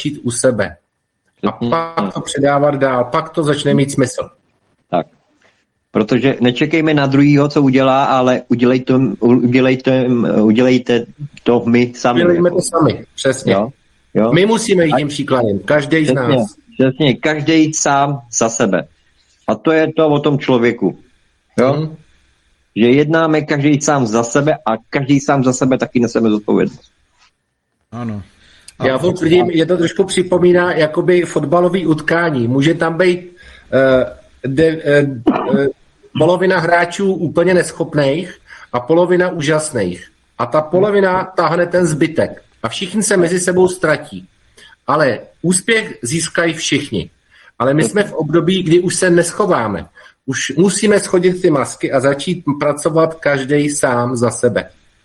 začít u sebe. A pak to předávat dál, pak to začne mít smysl. Tak. Protože nečekejme na druhýho, co udělá, ale udělejte to my sami. Udělejme to sami, přesně. Jo? My musíme jít tím příkladem, každý z nás. Přesně, každý sám za sebe. A to je to o tom člověku. Jo? Že jednáme každý sám za sebe a každý sám za sebe taky neseme zodpovědnost. Ano. Já tvrdím, je to trošku připomíná jakoby fotbalový utkání. Může tam být polovina hráčů úplně neschopných a polovina úžasných. A ta polovina táhne ten zbytek. A všichni se mezi sebou ztratí. Ale úspěch získají všichni. Ale my jsme v období, kdy už se neschováme. Už musíme schodit ty masky a začít pracovat každý sám za sebe.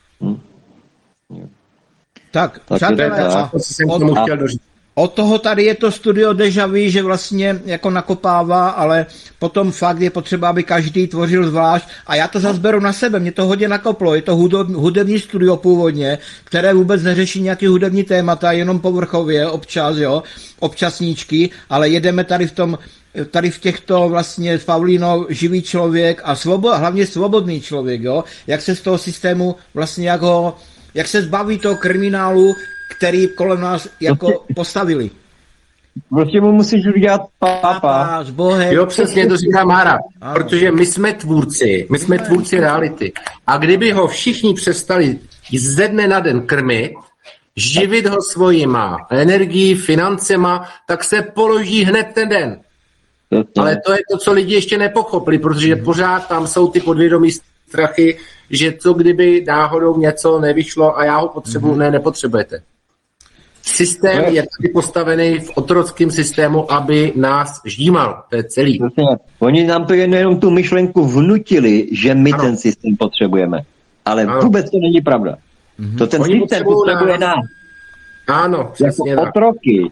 Tak přátelé, od toho tady je to studio Deja Vu, že vlastně jako nakopává, ale potom fakt je potřeba, aby každý tvořil zvlášť. A já to zase beru na sebe, mě to hodně nakoplo. Je to hudební studio původně, které vůbec neřeší nějaký hudební témata, jenom povrchově, občas, jo, občasníčky, ale jedeme tady v těchto vlastně s Paulínou živý člověk a hlavně svobodný člověk, jo, jak se z toho systému vlastně jak se zbaví toho kriminálu, který kolem nás jako postavili. Prostě mu musíš udělat pápa. S Bohem. Jo, přesně to říká Mára, protože my jsme tvůrci reality. A kdyby ho všichni přestali ze dne na den krmit, živit ho svojima energií, financema, tak se položí hned ten den. Ale to je to, co lidi ještě nepochopili, protože pořád tam jsou ty podvědomí strachy, že co kdyby náhodou něco nevyšlo a já ho potřebuji, nepotřebujete. Systém je tady postavený v otrockém systému, aby nás ždímal. To je celý. Oni nám to jenom tu myšlenku vnutili, že my ten systém potřebujeme. Ale vůbec to není pravda. To ten systém potřebuje nás. Ano, přesně jako otroky.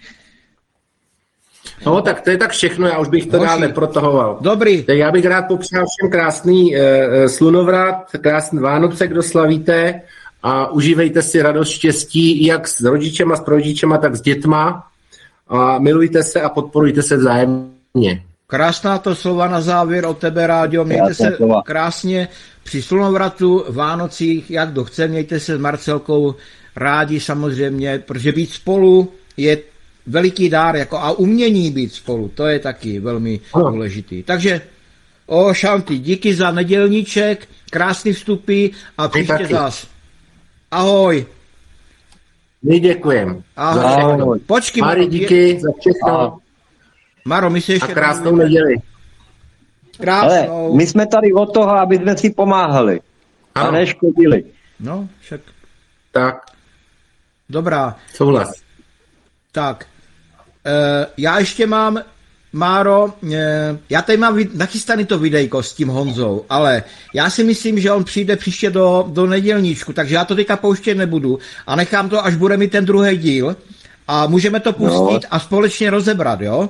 No tak to je tak všechno, já už bych to dál neprotahoval. Dobrý. Tak já bych rád popřál všem krásný slunovrat, krásný Vánoce, kdo slavíte, a užívejte si radost, štěstí, jak s rodičema, s prarodičema, tak s dětma, a milujte se a podporujte se vzájemně. Krásná to slova na závěr od tebe, Ráďo. Mějte se krásně při slunovratu, Vánocích, jak kdo chce, mějte se s Marcelkou rádi samozřejmě, protože být spolu je veliký dár, jako a umění být spolu, to je taky velmi důležitý. Takže šanty, díky za nedělníček, krásný vstupy a příště zás. Ahoj. My děkujem. Ahoj. Počkej, Mari, díky za všechno. Maro, my si ještě... A krásnou neděli. Ale my jsme tady od toho, aby jsme si pomáhali. A neškodili. No, však. Tak. Dobrá. Souhlas. Tak. Já ještě mám, Máro, já tady mám nachystaný to videjko s tím Honzou, ale já si myslím, že on přijde příště do nedělníčku, takže já to teďka pouštět nebudu a nechám to, až bude mít ten druhý díl a můžeme to pustit a společně rozebrat, jo?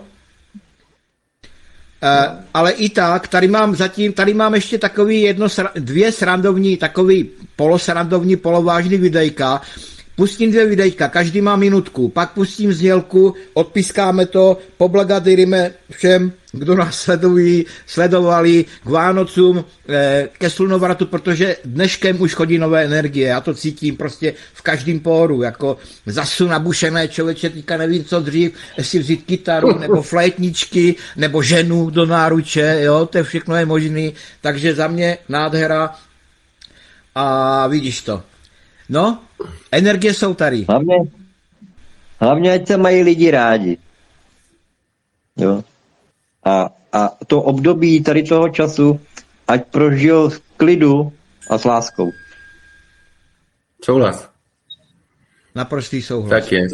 Ale i tak, tady mám ještě takový dvě srandovní, takový polosrandovní, polovážný videjka. Pustím 2 videjka, každý má minutku, pak pustím znělku, odpískáme to, poblagadyríme všem, kdo nás sledovali k Vánocům, ke slunovratu, protože dneškem už chodí nové energie, já to cítím prostě v každém pohoru, jako zasu nabušené člověče, teďka nevím co dřív, jestli vzít kytaru, nebo flétničky, nebo ženu do náruče, jo, to všechno je možný, takže za mě nádhera a vidíš to. No, energie jsou tady. Hlavně ať se mají lidi rádi. Jo. A to období tady toho času, ať prožijou v klidu a s láskou. Souhlas. Naprostý souhlas. Tak je.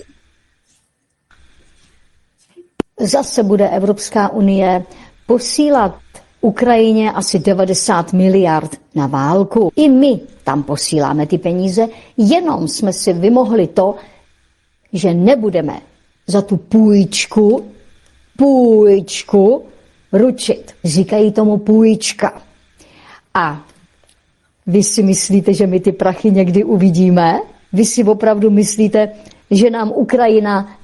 Zase bude Evropská unie posílat Ukrajině asi 90 miliard na válku. I my tam posíláme ty peníze, jenom jsme si vymohli to, že nebudeme za tu půjčku ručit. Říkají tomu půjčka. A vy si myslíte, že my ty prachy někdy uvidíme? Vy si opravdu myslíte, že nám Ukrajina